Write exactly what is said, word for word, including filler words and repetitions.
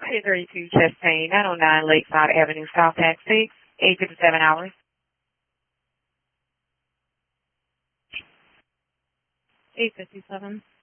eight thirty-two Chastain, nine oh nine Lakeside Avenue, South Taxi, eight fifty-seven hours. eight fifty-seven.